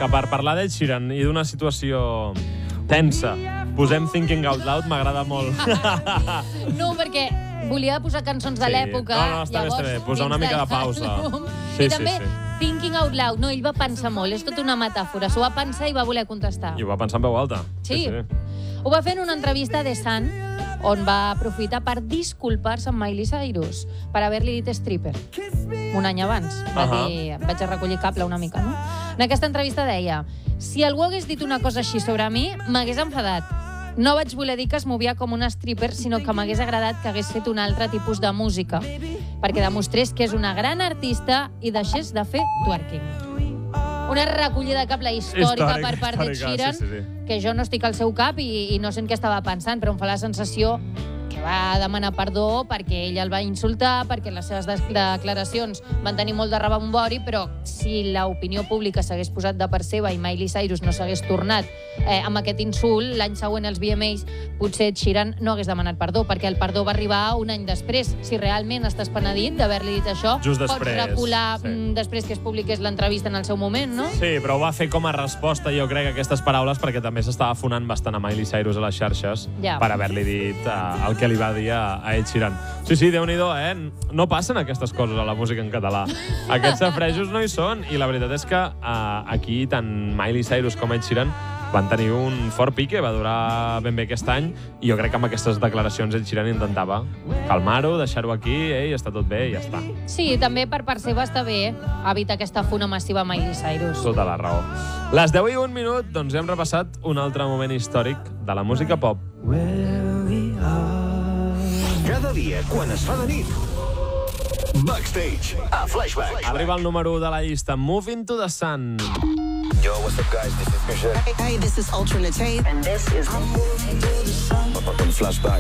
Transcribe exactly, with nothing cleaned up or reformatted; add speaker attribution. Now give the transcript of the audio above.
Speaker 1: que per parlar d'Ed Sheeran i d'una situació tensa posem Thinking Out Loud, m'agrada molt.
Speaker 2: No, perquè volia posar cançons de l'època.
Speaker 1: No, no, està bé, està bé. Posar una mica de pausa.
Speaker 2: I també Thinking Out Loud. No, ell va pensar molt. És tota una metàfora. S'ho va pensar i va voler contestar.
Speaker 1: I ho va pensar en veu alta.
Speaker 2: Sí. Ho va fer en una entrevista a The Sun, on va aprofitar per disculpar-se amb Miley Cyrus per haver-li dit stripper. Un any abans. Va dir, vaig a recollir cable una mica, no? En aquesta entrevista deia: si algú hagués dit una cosa així sobre mi, m'hagués enfadat. No vaig voler dir que es movia com una stripper, sinó que m'hagués agradat que hagués fet un altre tipus de música, perquè demostrés que és una gran artista i deixés de fer twerking. Una recollida de cable històrica per part d'Ed Sheeran, que jo no estic al seu cap i no sé en què estava pensant, però em fa la sensació que va demanar perdó perquè ell el va insultar, perquè les seves declaracions van tenir molt de rebombori, però si l'opinió pública s'hagués posat de part seva i Miley Cyrus no s'hagués tornat eh, amb aquest insult, l'any següent als V M As, potser Ed Sheeran no hagués demanat perdó, perquè el perdó va arribar un any després. Si realment estàs penedit d'haver-li dit això, pots recular sí. després que es publiqués l'entrevista en el seu moment, no?
Speaker 1: Sí, però ho va fer com a resposta, jo crec, a aquestes paraules, perquè també s'estava fonant bastant a Miley Cyrus a les xarxes ja. per haver-li dit uh, el que li va dir a Ed Sheeran. Sí, sí, Déu-n'hi-do, eh? No passen aquestes coses a la música en català. Aquests safrejos no hi són, i la veritat és que uh, aquí tant Miley Cyrus com Ed Sheeran van tenir un fort pique, va durar ben bé aquest any, i jo crec que amb aquestes declaracions Ed Sheeran intentava calmar-ho, deixar-ho aquí, ei, està tot bé i ja està.
Speaker 2: Sí, també per part seva està bé evitar aquesta funa massiva a Miley Cyrus.
Speaker 1: Tota la raó. Les deu i un minut, doncs hem repassat un altre moment històric de la música pop.
Speaker 3: Cada dia, quan es fa de nit, Backstage, a Flashback.
Speaker 1: Arriba el número u de la llista, Moving to the Sun.
Speaker 4: Yo, what's up, guys? This is Michelle.
Speaker 5: Hey, hey, this is Ultra Nate.
Speaker 4: And this is I'm moving to the sun.
Speaker 3: En Flashback.